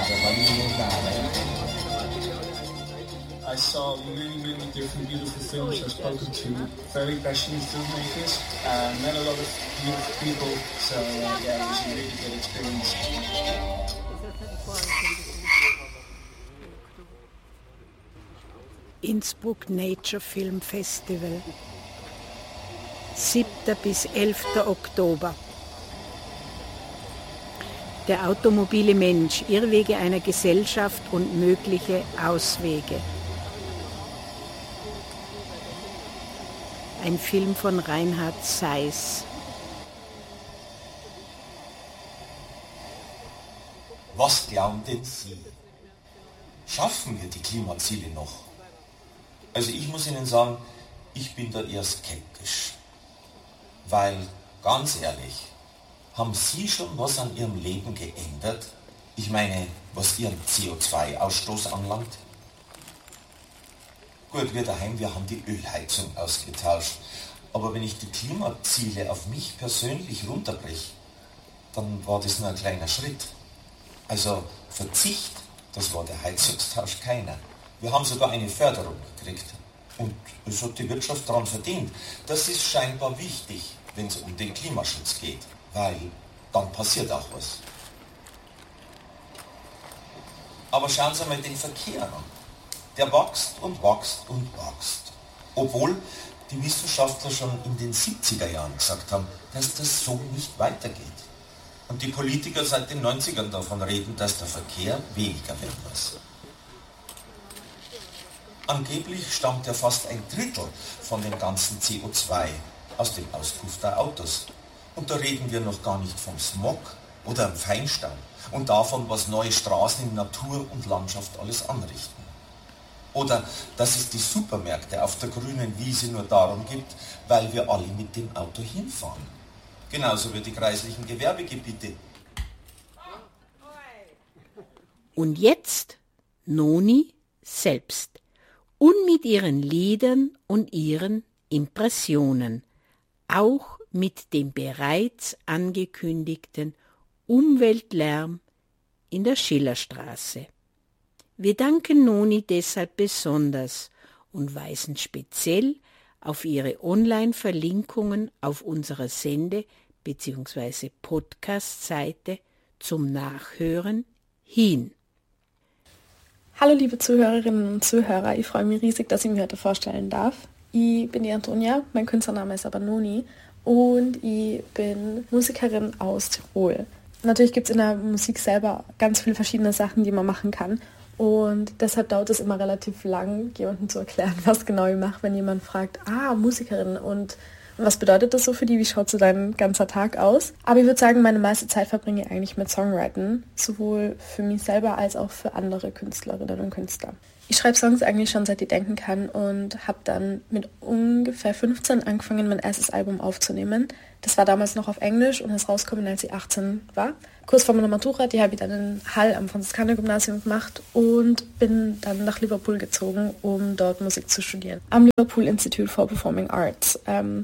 I saw many different beautiful films. I've spoken to very passionate filmmakers, met a lot of beautiful people. So yeah, it was a really good experience. Innsbruck Nature Film Festival. 7. bis 11. Oktober. Der automobile Mensch, Irrwege einer Gesellschaft und mögliche Auswege. Ein Film von Reinhard Seiss. Was glauben denn Sie? Schaffen wir die Klimaziele noch? Also ich muss Ihnen sagen, ich bin da eher skeptisch. Weil, ganz ehrlich, haben Sie schon was an Ihrem Leben geändert? Ich meine, was Ihren CO2-Ausstoß anlangt? Gut, wir daheim, wir haben die Ölheizung ausgetauscht. Aber wenn ich die Klimaziele auf mich persönlich runterbreche, dann war das nur ein kleiner Schritt. Also Verzicht, das war der Heizungstausch keiner. Wir haben sogar eine Förderung gekriegt. Und es hat die Wirtschaft daran verdient. Das ist scheinbar wichtig, wenn es um den Klimaschutz geht. Weil dann passiert auch was. Aber schauen Sie mal den Verkehr an. Der wächst und wächst und wächst. Obwohl die Wissenschaftler schon in den 70er Jahren gesagt haben, dass das so nicht weitergeht. Und die Politiker seit den 90ern davon reden, dass der Verkehr weniger werden muss. Angeblich stammt ja fast ein Drittel von dem ganzen CO2 aus dem Auspuff der Autos. Und da reden wir noch gar nicht vom Smog oder dem Feinstaub und davon, was neue Straßen in Natur und Landschaft alles anrichten. Oder dass es die Supermärkte auf der grünen Wiese nur darum gibt, weil wir alle mit dem Auto hinfahren. Genauso wie die kreislichen Gewerbegebiete. Und jetzt Noni selbst und mit ihren Liedern und ihren Impressionen, auch mit dem bereits angekündigten Umweltlärm in der Schillerstraße. Wir danken Noni deshalb besonders und weisen speziell auf ihre Online-Verlinkungen auf unserer Sende- bzw. Podcast-Seite zum Nachhören hin. Hallo liebe Zuhörerinnen und Zuhörer, ich freue mich riesig, dass ich mich heute vorstellen darf. Ich bin die Antonia, mein Künstlername ist aber Noni und ich bin Musikerin aus Tirol. Natürlich gibt es in der Musik selber ganz viele verschiedene Sachen, die man machen kann. Und deshalb dauert es immer relativ lang, jemandem zu erklären, was genau ich mache, wenn jemand fragt, Musikerin, und was bedeutet das so für die, wie schaut so dein ganzer Tag aus? Aber ich würde sagen, meine meiste Zeit verbringe ich eigentlich mit Songwriting, sowohl für mich selber als auch für andere Künstlerinnen und Künstler. Ich schreibe Songs eigentlich schon seit ich denken kann und habe dann mit ungefähr 15 angefangen, mein erstes Album aufzunehmen. Das war damals noch auf Englisch und ist rausgekommen, als ich 18 war. Kurz vor meiner Matura, die habe ich dann in Hall am Franziskaner-Gymnasium gemacht und bin dann nach Liverpool gezogen, um dort Musik zu studieren. Am Liverpool Institute for Performing Arts.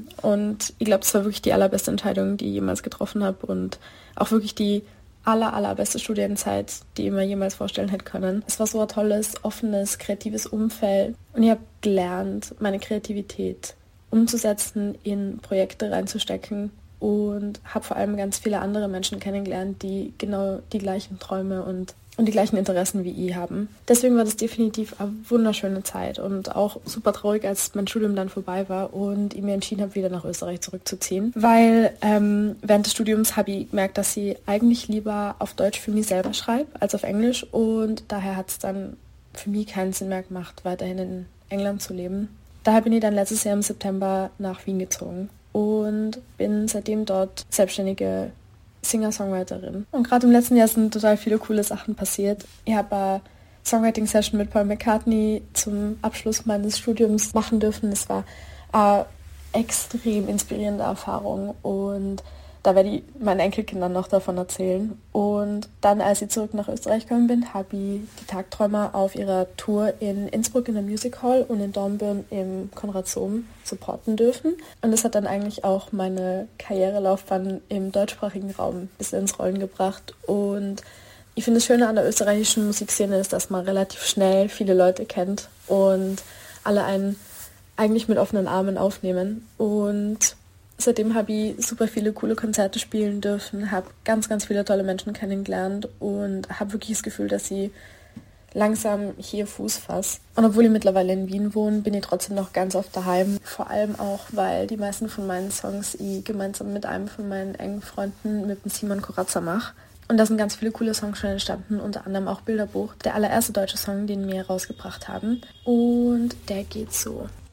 Und ich glaube, das war wirklich die allerbeste Entscheidung, die ich jemals getroffen habe und auch wirklich die allerbeste Studienzeit, die ich mir jemals vorstellen hätte können. Es war so ein tolles, offenes, kreatives Umfeld und ich habe gelernt, meine Kreativität umzusetzen, in Projekte reinzustecken und habe vor allem ganz viele andere Menschen kennengelernt, die genau die gleichen Träume und die gleichen Interessen wie ich haben. Deswegen war das definitiv eine wunderschöne Zeit und auch super traurig, als mein Studium dann vorbei war und ich mir entschieden habe, wieder nach Österreich zurückzuziehen. Weil während des Studiums habe ich gemerkt, dass ich eigentlich lieber auf Deutsch für mich selber schreibe als auf Englisch und daher hat es dann für mich keinen Sinn mehr gemacht, weiterhin in England zu leben. Daher bin ich dann letztes Jahr im September nach Wien gezogen und bin seitdem dort selbstständige Singer-Songwriterin. Und gerade im letzten Jahr sind total viele coole Sachen passiert. Ich habe eine Songwriting-Session mit Paul McCartney zum Abschluss meines Studiums machen dürfen. Es war eine extrem inspirierende Erfahrung und da werde ich meinen Enkelkindern noch davon erzählen. Und dann, als ich zurück nach Österreich gekommen bin, habe ich die Tagträumer auf ihrer Tour in Innsbruck in der Music Hall und in Dornbirn im Konrad Sohm supporten dürfen. Und das hat dann eigentlich auch meine Karrierelaufbahn im deutschsprachigen Raum ein bisschen ins Rollen gebracht. Und Ich finde, das Schöne an der österreichischen Musikszene ist, dass man relativ schnell viele Leute kennt und alle einen eigentlich mit offenen Armen aufnehmen. Und seitdem habe ich super viele coole Konzerte spielen dürfen, habe ganz, ganz viele tolle Menschen kennengelernt und habe wirklich das Gefühl, dass ich langsam hier Fuß fasse. Und obwohl ich mittlerweile in Wien wohne, bin ich trotzdem noch ganz oft daheim. Vor allem auch, weil die meisten von meinen Songs ich gemeinsam mit einem von meinen engen Freunden, mit dem Simon Corazza, mache. Und da sind ganz viele coole Songs schon entstanden, unter anderem auch Bilderbuch, der allererste deutsche Song, den wir rausgebracht haben. Und der geht so.